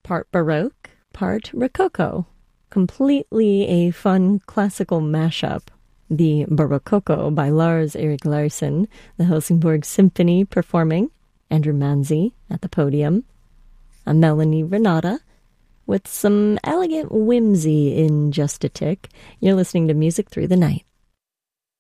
Part Baroque, part Rococo. Completely a fun classical mashup. The Barococo by Lars Erik Larsson, the Helsingborg Symphony performing, Andrew Manzi at the podium, a Melanie Renata with some elegant whimsy in just a tick. You're listening to Music Through the Night.